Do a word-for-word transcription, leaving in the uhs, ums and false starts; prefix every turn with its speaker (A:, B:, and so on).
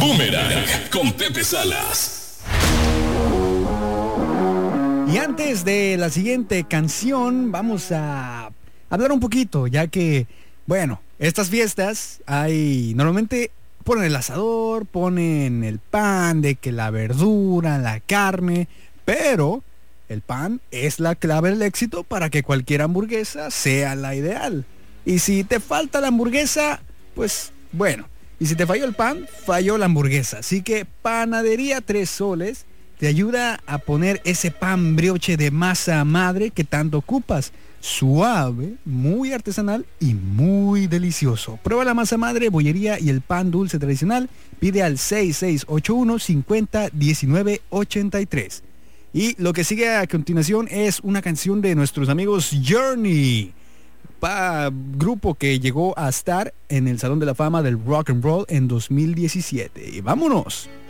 A: Boomerang con Pepe Salas.
B: Y antes de la siguiente canción, vamos a hablar un poquito, ya que, bueno, estas fiestas hay, normalmente ponen el asador, ponen el pan, de que la verdura, la carne, pero el pan es la clave del éxito para que cualquier hamburguesa sea la ideal. Y si te falta la hamburguesa, pues bueno, y si te falló el pan, falló la hamburguesa. Así que Panadería Tres Soles te ayuda a poner ese pan brioche de masa madre que tanto ocupas. Suave, muy artesanal y muy delicioso. Prueba la masa madre, bollería y el pan dulce tradicional. Pide al seis seis ocho uno, cinco cero, uno nueve ocho tres. Y lo que sigue a continuación es una canción de nuestros amigos Journey, Pa, grupo que llegó a estar en el Salón de la Fama del Rock and Roll en dos mil diecisiete. Y vámonos.